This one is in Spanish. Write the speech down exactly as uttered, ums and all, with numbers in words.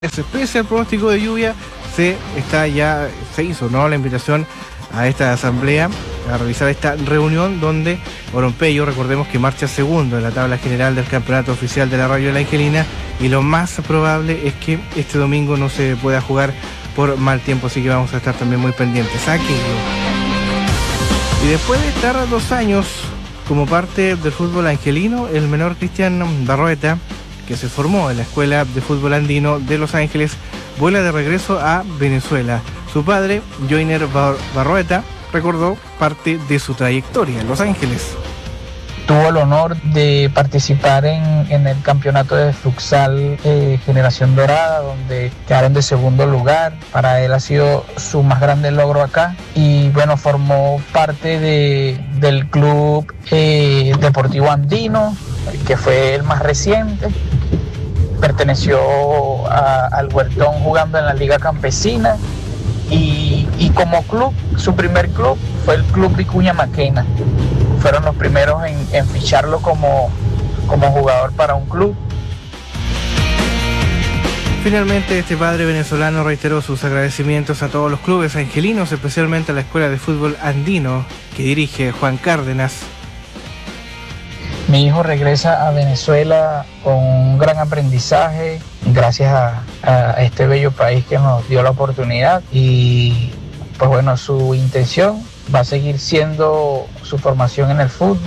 Pese al pronóstico de lluvia, se está ya se hizo ¿no? la invitación a esta asamblea, a realizar esta reunión donde Oropello, recordemos que marcha segundo en la tabla general del campeonato oficial de la Radio de la Angelina, y lo más probable es que este domingo no se pueda jugar por mal tiempo, así que vamos a estar también muy pendientes a aquello. Y después de estar dos años como parte del fútbol angelino, el menor Cristian Barroeta, que se formó en la Escuela de Fútbol Andino de Los Ángeles, vuela de regreso a Venezuela. Su padre, Joiner Bar- Barroeta, recordó parte de su trayectoria en Los Ángeles. Tuvo el honor de participar en, en el campeonato de futsal eh, Generación Dorada, donde quedaron de segundo lugar. Para él ha sido su más grande logro acá. Y bueno, formó parte de, del club eh, Deportivo Andino, que fue el más reciente. Perteneció a, al Huertón jugando en la Liga Campesina. Y, y como club, su primer club fue el Club Vicuña Maquena. Fueron los primeros en, en ficharlo como, como jugador para un club. Finalmente, este padre venezolano reiteró sus agradecimientos a todos los clubes angelinos, especialmente a la Escuela de Fútbol Andino que dirige Juan Cárdenas. Mi hijo regresa a Venezuela con un gran aprendizaje, gracias a, a este bello país que nos dio la oportunidad, y pues bueno, su intención va a seguir siendo su formación en el fútbol.